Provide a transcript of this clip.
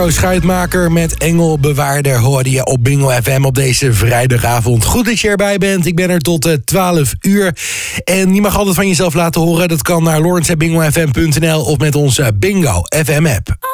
Schuitmaker met Engelbewaarder hoorde je op Bingo FM op deze vrijdagavond. Goed dat je erbij bent. Ik ben er tot 12 uur. En je mag altijd van jezelf laten horen. Dat kan naar lawrence@bingofm.nl of met onze Bingo FM app.